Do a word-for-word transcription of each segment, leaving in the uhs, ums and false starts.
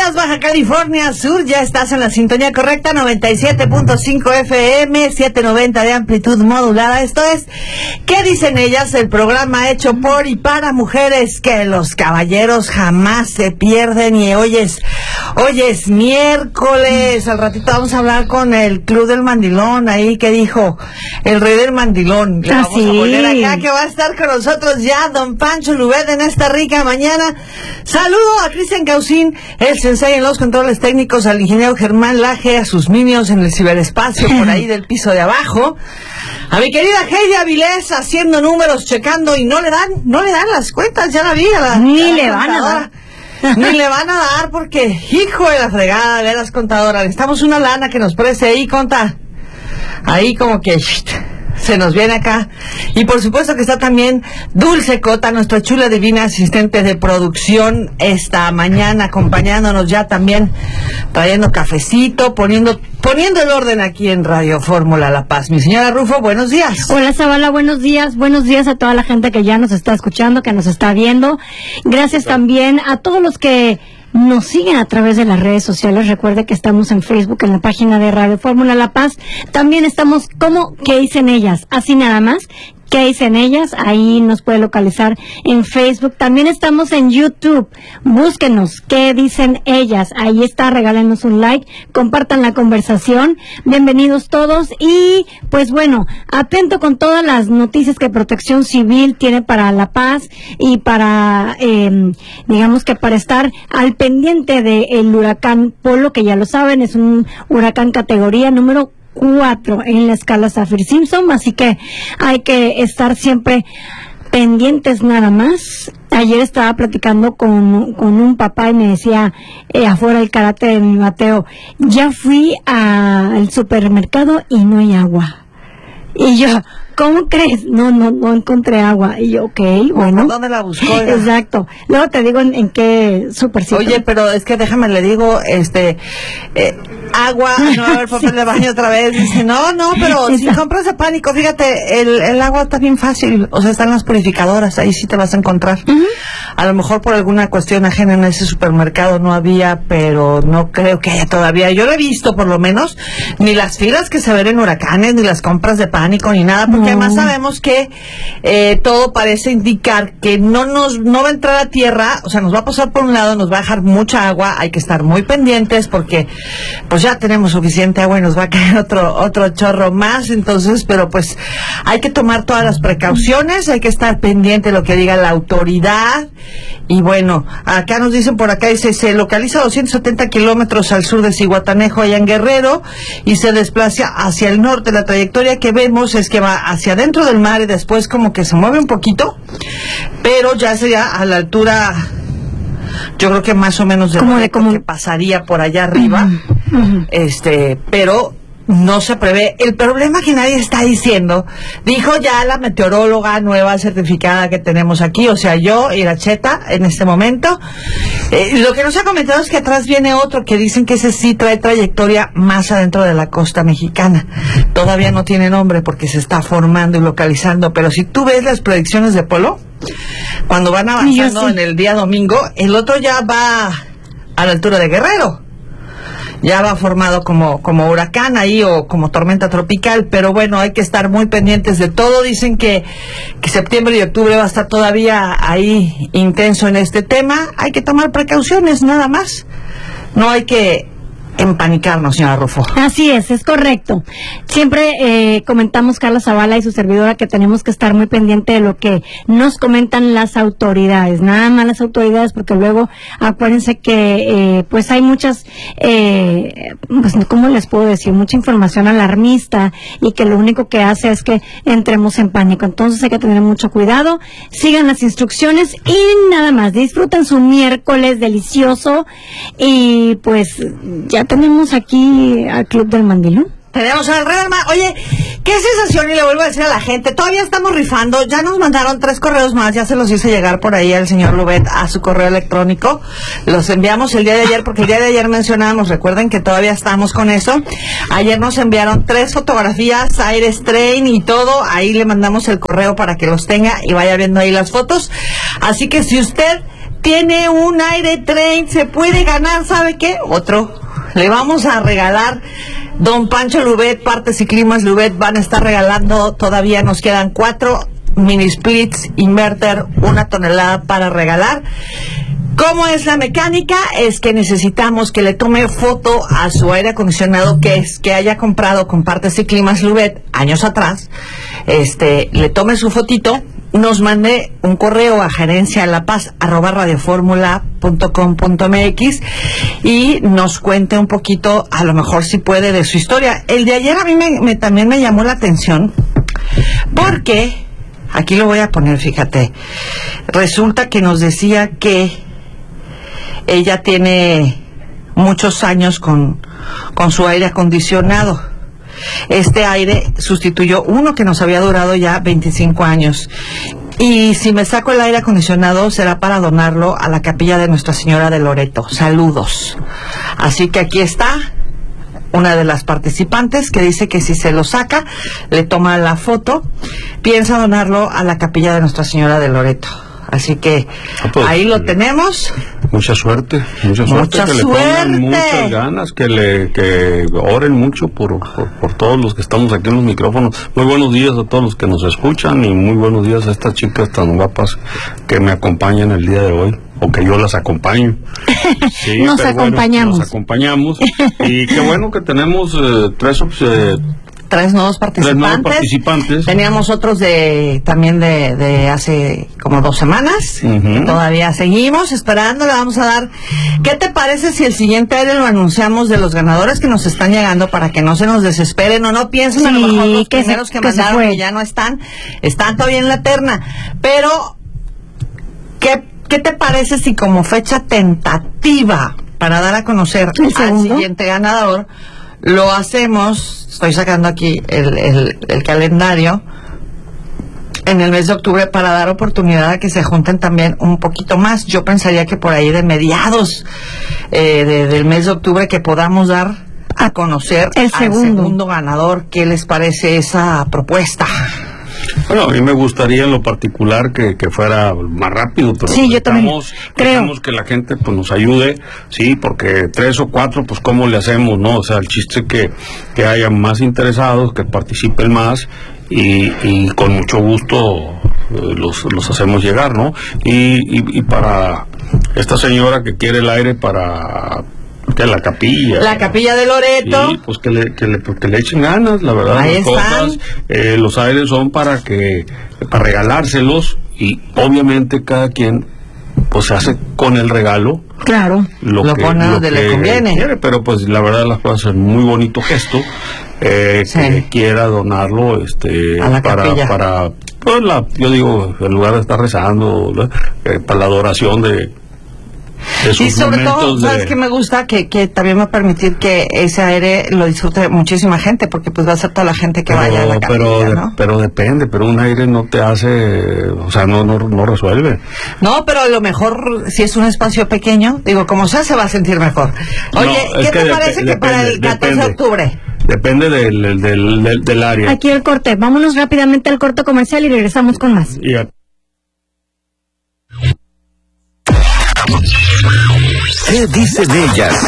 días, Baja California Sur. Ya estás en la sintonía correcta, noventa y siete punto cinco F M, setecientos noventa de amplitud modulada. Esto es ¿Qué dicen ellas? El programa hecho por y para mujeres que los caballeros jamás se pierden. Y hoy es, hoy es miércoles. Al ratito vamos a hablar con el Club del Mandilón. Ahí que dijo el rey del mandilón. Le vamos ¿Ah, a poner sí? acá que va a estar con nosotros ya don Pancho Lubet en esta rica mañana. Saludo a Cristian Caucín, el sensei en los controles técnicos, al ingeniero Germán Laje, a sus minions en el ciberespacio por ahí del piso de abajo, a mi querida Heidi Avilés haciendo números, checando y no le dan, no le dan las cuentas, ya la vi a la, Ni a la le van a contadora. dar. Ni le van a dar porque, hijo de la fregada, de las contadoras, necesitamos una lana que nos preste ahí, conta. Ahí como que shht, se nos viene acá. Y por supuesto que está también Dulce Cota, nuestra chula divina asistente de producción, esta mañana acompañándonos ya también, trayendo cafecito, poniendo poniendo el orden aquí en Radio Fórmula La Paz. Mi señora Rufo, buenos días. Hola Zavala, buenos días, buenos días a toda la gente que ya nos está escuchando, que nos está viendo. Gracias también a todos los que nos siguen a través de las redes sociales. Recuerde que estamos en Facebook, en la página de Radio Fórmula La Paz. También estamos como ¿Qué dicen ellas? Así nada más. ¿Qué dicen ellas? Ahí nos puede localizar en Facebook. También estamos en YouTube. Búsquenos. ¿Qué dicen ellas? Ahí está. Regálenos un like. Compartan la conversación. Bienvenidos todos. Y pues bueno, atento con todas las noticias que Protección Civil tiene para La Paz y para, eh, digamos que para estar al pendiente del huracán Polo, que ya lo saben, es un huracán categoría número cuatro en la escala Saffir-Simpson, así que hay que estar siempre pendientes nada más. Ayer estaba platicando con, con un papá y me decía, eh, afuera del karate de mi Mateo, ya fui al supermercado y no hay agua. Y yo, ¿cómo crees? No, no, no encontré agua. Y yo, ok, bueno. ¿Dónde la buscó? Oiga? Exacto. Luego te digo en, en qué supercito. Oye, pero es que déjame le digo, este, eh, agua, no va a haber papel de baño otra vez. Dice, no, no, pero si compras de pánico, fíjate, el, el agua está bien fácil. O sea, están las purificadoras, ahí sí te vas a encontrar. Uh-huh. A lo mejor por alguna cuestión ajena en ese supermercado no había, pero no creo que haya todavía. Yo lo he visto, por lo menos, ni las filas que se ven en huracanes, ni las compras de pánico, ni nada, porque además sabemos que eh, todo parece indicar que no nos no va a entrar a tierra, o sea, nos va a pasar por un lado, nos va a dejar mucha agua. Hay que estar muy pendientes porque pues ya tenemos suficiente agua y nos va a caer otro otro chorro más. Entonces, pero pues hay que tomar todas las precauciones, hay que estar pendiente de lo que diga la autoridad. Y bueno, acá nos dicen por acá, dice, se localiza a doscientos setenta kilómetros al sur de Zihuatanejo, allá en Guerrero, y se desplaza hacia el norte. La trayectoria que vemos es que va hacia adentro del mar y después como que se mueve un poquito, pero ya sería a la altura, yo creo que más o menos de, como de como que pasaría por allá arriba. Uh-huh. Uh-huh. Este, pero no se prevé. El problema que nadie está diciendo, dijo ya la meteoróloga nueva certificada que tenemos aquí, o sea, yo y la Cheta en este momento. Eh, lo que nos ha comentado es que atrás viene otro que dicen que ese sí trae trayectoria más adentro de la costa mexicana. Todavía no tiene nombre porque se está formando y localizando, pero si tú ves las predicciones de Polo, cuando van avanzando sí. en el día domingo, el otro ya va a la altura de Guerrero. Ya va formado como, como huracán ahí o como tormenta tropical, pero bueno, hay que estar muy pendientes de todo. Dicen que, que septiembre y octubre va a estar todavía ahí intenso en este tema. Hay que tomar precauciones, nada más. No hay que empanicarnos, señora Rufo. Así es, es correcto. Siempre eh, comentamos, Carla Zavala y su servidora, que tenemos que estar muy pendiente de lo que nos comentan las autoridades, nada más las autoridades, porque luego acuérdense que eh, pues hay muchas, eh, pues ¿cómo les puedo decir? Mucha información alarmista y que lo único que hace es que entremos en pánico. Entonces hay que tener mucho cuidado, sigan las instrucciones y nada más, disfruten su miércoles delicioso y pues ya tenemos aquí al Club del Mandilón. Tenemos al Rey del Mar. Oye, qué sensación, y le vuelvo a decir a la gente, todavía estamos rifando, ya nos mandaron tres correos más, ya se los hice llegar por ahí al señor Lubet a su correo electrónico, los enviamos el día de ayer, porque el día de ayer mencionábamos, recuerden que todavía estamos con eso, ayer nos enviaron tres fotografías, Aires Train y todo, ahí le mandamos el correo para que los tenga y vaya viendo ahí las fotos, así que si usted tiene un aire Trane, se puede ganar, ¿sabe qué? Otro. Le vamos a regalar Don Pancho Lubet, Partes y Climas Lubet, van a estar regalando, todavía nos quedan cuatro mini splits inverter, una tonelada para regalar. ¿Cómo es la mecánica? Es que necesitamos que le tome foto a su aire acondicionado que es que haya comprado con Partes y Climas Lubet años atrás. Este, le tome su fotito, nos mande un correo a gerencia la paz arroba radioformula punto com punto m x y nos cuente un poquito, a lo mejor si puede, de su historia. El de ayer a mí me, me, también me llamó la atención porque, aquí lo voy a poner, fíjate, resulta que nos decía que ella tiene muchos años con, con su aire acondicionado. Este aire sustituyó uno que nos había durado ya veinticinco años. Y si me saco el aire acondicionado será para donarlo a la capilla de Nuestra Señora de Loreto. Saludos. Así que aquí está una de las participantes que dice que si se lo saca, le toma la foto, piensa donarlo a la capilla de Nuestra Señora de Loreto. Así que ah, pues, ahí lo tenemos. Mucha suerte, mucha suerte, mucha que suerte. le pongan muchas ganas, que le que oren mucho por, por, por todos los que estamos aquí en los micrófonos. Muy buenos días a todos los que nos escuchan y muy buenos días a estas chicas tan guapas que me acompañan el día de hoy, o que yo las acompaño. Sí, nos acompañamos. Bueno, nos acompañamos y qué bueno que tenemos eh, tres opciones. Tres nuevos participantes. Tres nuevos participantes. Teníamos otros de también de, de hace como dos semanas. Uh-huh. Todavía seguimos esperando. Le vamos a dar. ¿Qué te parece si el siguiente aire lo anunciamos de los ganadores que nos están llegando para que no se nos desesperen o no piensen sí, a lo mejor los que primeros se, que, que mandaron que ya no están, están todavía en la terna? Pero ¿qué, qué te parece si como fecha tentativa para dar a conocer al siguiente ganador lo hacemos? Estoy sacando aquí el, el, el calendario en el mes de octubre para dar oportunidad a que se junten también un poquito más. Yo pensaría que por ahí de mediados eh, de, del mes de octubre que podamos dar a conocer el segundo. al segundo ganador. ¿Qué les parece esa propuesta? Bueno, a mí me gustaría en lo particular que, que fuera más rápido, pero sí, yo también creo que la gente pues nos ayude, sí, porque tres o cuatro, pues cómo le hacemos, ¿no? O sea, el chiste que, que haya más interesados, que participen más y, y con mucho gusto eh, los, los hacemos llegar, ¿no? Y, y, y para esta señora que quiere el aire para... que la capilla la capilla de Loreto, sí, pues que le, que le, que le echen ganas, la verdad. Ahí las cosas, eh, los aires son para que para regalárselos y obviamente cada quien pues se hace con el regalo, claro, lo, lo que, pone lo donde que le conviene, quiere, pero pues la verdad las cosas es un muy bonito gesto, eh, sí. que quiera donarlo este a la para capilla. para pues la, yo digo, en lugar de estar rezando, eh, para la adoración de y sobre todo, ¿sabes qué me gusta? Que, que también va a permitir que ese aire lo disfrute muchísima gente, porque pues va a ser toda la gente que pero, vaya a la capilla, pero, ¿no? Pero depende, pero un aire no te hace, o sea, no, no, no resuelve. No, pero a lo mejor si es un espacio pequeño, digo, como sea, se va a sentir mejor. Oye, no, ¿qué te que parece que para el catorce de octubre? Depende del, del, del, del área. Aquí el corte, vámonos rápidamente al corte comercial y regresamos con más. Y a... ¿Qué dicen ellas?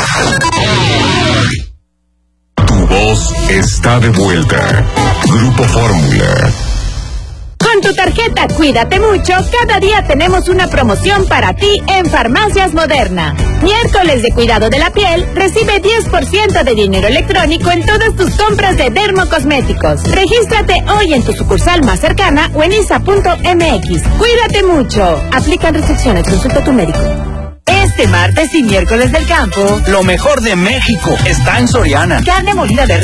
Tu voz está de vuelta. Grupo Fórmula. Con tu tarjeta Cuídate Mucho, cada día tenemos una promoción para ti en Farmacias Moderna. Miércoles de cuidado de la piel, recibe diez por ciento de dinero electrónico en todas tus compras de dermocosméticos. Regístrate hoy en tu sucursal más cercana o en isa punto m x. Cuídate mucho. Aplican restricciones. Consulta a tu médico. Este martes y miércoles del campo, lo mejor de México está en Soriana. Carne molida de